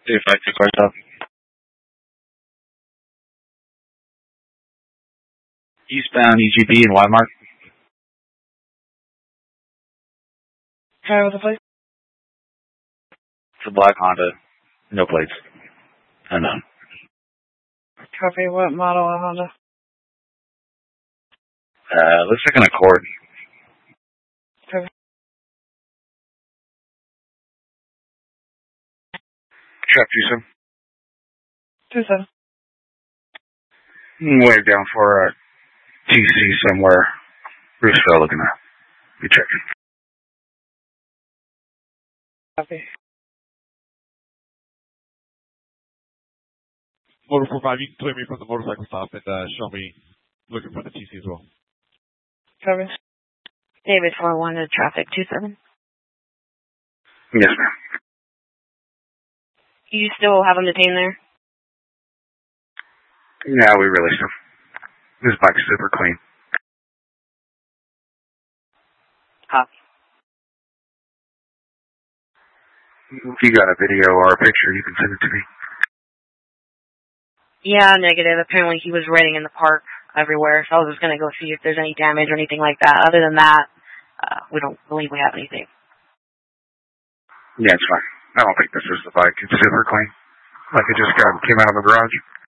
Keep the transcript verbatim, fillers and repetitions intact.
If I took myself. Eastbound E G B and Y-Mark. Hi, what's the plate? It's a black Honda. No plates. Unknown. Copy. What model of Honda? Uh, looks like an Accord. Copy. Trap two seven. Two seven. Way down for a T C somewhere. Roosevelt looking at. Be checking. Copy. Motor four five, you can clear me from the motorcycle stop and uh, show me looking for the T C as well. Copy. David four one to traffic two seven. Yes, ma'am. You still have him detained there? Yeah, we released him. This bike's super clean. Copy. If you got a video or a picture, you can send it to me. Yeah, negative. Apparently he was riding in the park everywhere, so I was just going to go see if there's any damage or anything like that. Other than that, uh, we don't believe we have anything. Yeah, it's fine. I don't think this is the bike. It's super clean. Like it just got came out of the garage.